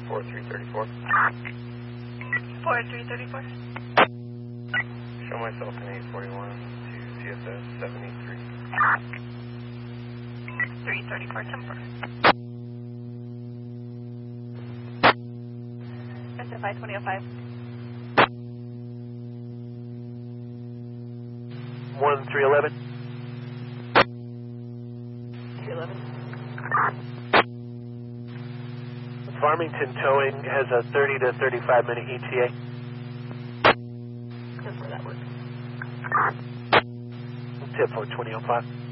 4334. 4334. Show myself in 841 to CSS 783. 334 temper. SFI 2005. 1311. 211. Farmington Towing has a 30 to 35 minute ETA. Temper, that works. Tip for 2005.